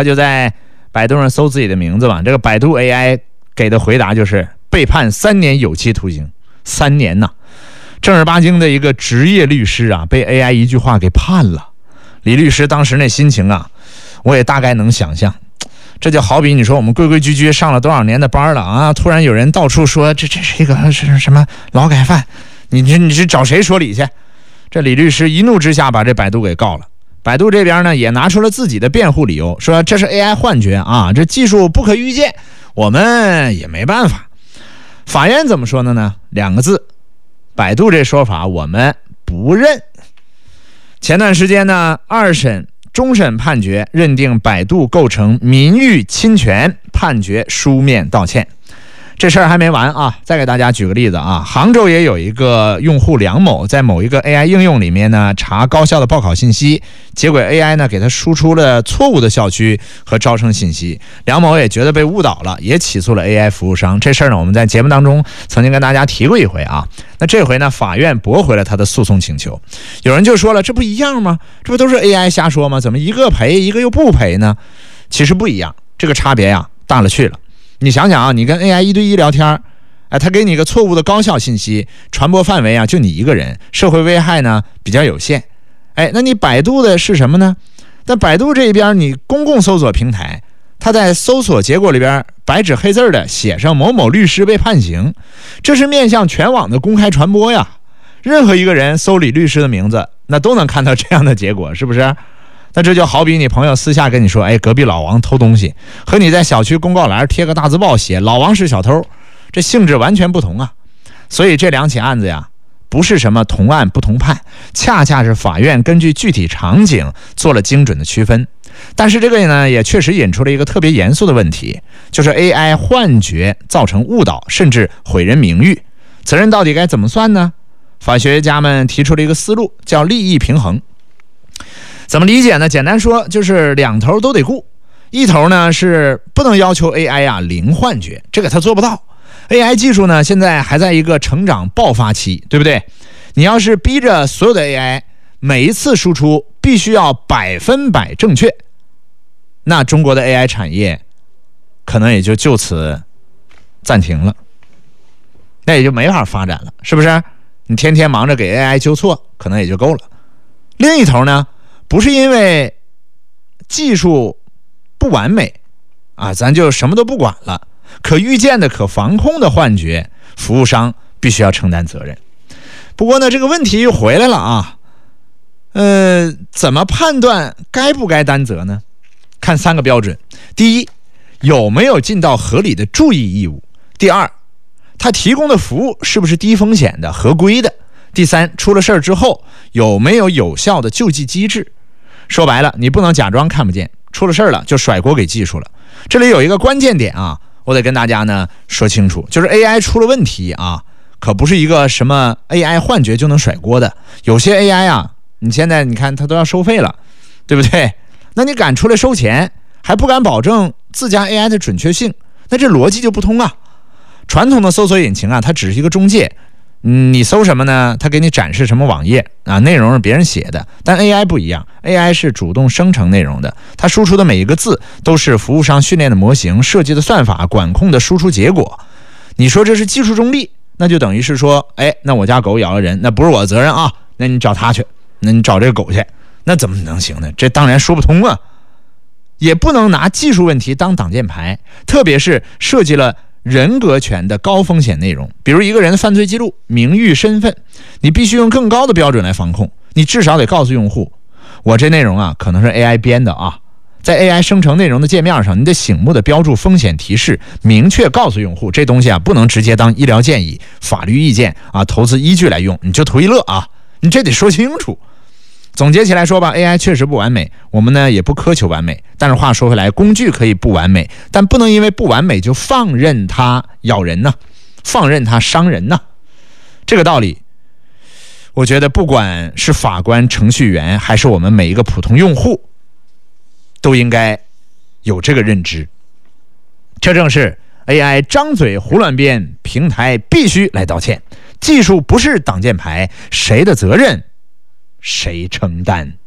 他就在百度上搜自己的名字嘛，这个百度 AI 给的回答就是被判3年有期徒刑，3年呐！正儿八经的一个职业律师啊，被 AI 一句话给判了。李律师当时那心情啊，我也大概能想象。这就好比你说我们规规矩矩上了多少年的班了啊，突然有人到处说这是一个是什么劳改犯，你是找谁说理去？这李律师一怒之下把这百度给告了。百度这边呢也拿出了自己的辩护理由，说这是 AI 幻觉啊，这技术不可预见，我们也没办法。法院怎么说的呢？2个字，百度这说法我们不认。前段时间呢，2审终审判决认定百度构成名誉侵权，判决书面道歉。这事儿还没完啊，再给大家举个例子啊，杭州也有一个用户梁某在某一个 AI 应用里面呢查高校的报考信息，结果 AI 呢给他输出了错误的校区和招生信息，梁某也觉得被误导了，也起诉了 AI 服务商。这事儿呢我们在节目当中曾经跟大家提过一回啊，那这回呢法院驳回了他的诉讼请求。有人就说了，这不一样吗？这不都是 AI 瞎说吗？怎么一个赔一个又不赔呢？其实不一样，这个差别呀大了去了。你想想啊，你跟 AI 1对1聊天，他给你一个错误的高校信息，传播范围啊就你一个人，社会危害呢比较有限。那你百度的是什么呢？但百度这边你公共搜索平台，它在搜索结果里边白纸黑字的写上某某律师被判刑，这是面向全网的公开传播呀。任何一个人搜李律师的名字，那都能看到这样的结果，是不是？那这就好比你朋友私下跟你说，隔壁老王偷东西，和你在小区公告栏贴个大字报写老王是小偷，这性质完全不同啊。所以这2起案子呀，不是什么同案不同判，恰恰是法院根据具体场景做了精准的区分。但是这个呢，也确实引出了一个特别严肃的问题，就是 AI 幻觉造成误导，甚至毁人名誉，责任到底该怎么算呢？法学家们提出了一个思路，叫利益平衡。怎么理解呢？简单说就是2头都得顾。一头呢是不能要求 AI 啊零幻觉，这个它做不到。AI 技术呢现在还在一个成长爆发期，对不对？你要是逼着所有的 AI 每一次输出必须要100%正确，那中国的 AI 产业可能也就此暂停了，那也就没法发展了，是不是？你天天忙着给 AI 纠错，可能也就够了。另一头呢，不是因为技术不完美啊，咱就什么都不管了，可预见的、可防控的幻觉，服务商必须要承担责任。不过呢，这个问题又回来了啊，怎么判断该不该担责呢？看3个标准：第一，有没有尽到合理的注意义务；第二，他提供的服务是不是低风险的、合规的；第三，出了事儿之后有没有有效的救济机制。说白了，你不能假装看不见，出了事儿了就甩锅给技术了。这里有一个关键点啊，我得跟大家呢说清楚，就是 AI 出了问题啊，可不是一个什么 AI 幻觉就能甩锅的。有些 AI 啊，你现在你看它都要收费了，对不对？那你敢出来收钱，还不敢保证自家 AI 的准确性，那这逻辑就不通啊。传统的搜索引擎啊，它只是一个中介，你搜什么呢？它给你展示什么网页啊？内容是别人写的，但 AI 不一样 ，AI 是主动生成内容的，它输出的每一个字都是服务商训练的模型、设计的算法、管控的输出结果。你说这是技术中立，那就等于是说，那我家狗咬了人，那不是我的责任啊，那你找他去，那你找这个狗去，那怎么能行呢？这当然说不通啊。也不能拿技术问题当挡箭牌，特别是涉及了人格权的高风险内容，比如一个人的犯罪记录、名誉、身份，你必须用更高的标准来防控。你至少得告诉用户，我这内容啊可能是 AI 编的啊，在 AI 生成内容的界面上，你得醒目的标注风险提示，明确告诉用户，这东西啊不能直接当医疗建议、法律意见啊、投资依据来用，你就图一乐啊，你这得说清楚。总结起来说吧， AI 确实不完美，我们呢也不苛求完美，但是话说回来，工具可以不完美，但不能因为不完美就放任它咬人呢，放任它伤人呢。这个道理我觉得不管是法官、程序员，还是我们每一个普通用户，都应该有这个认知。这正是 AI 张嘴胡乱编，平台必须来道歉。技术不是挡箭牌，谁的责任谁承担。